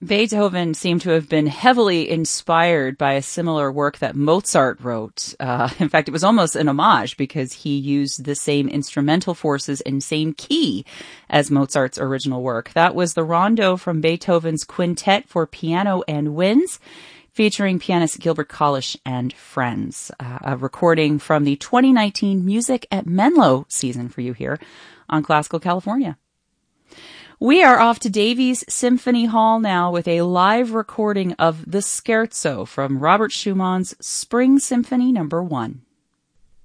Beethoven seemed to have been heavily inspired by a similar work that Mozart wrote. In fact, it was almost an homage because he used the same instrumental forces and same key as Mozart's original work. That was the rondo from Beethoven's Quintet for Piano and Winds, featuring pianist Gilbert Kalisch and friends. A recording from the 2019 Music at Menlo season for you here on Classical California. We are off to Davies Symphony Hall now with a live recording of the Scherzo from Robert Schumann's Spring Symphony No. 1.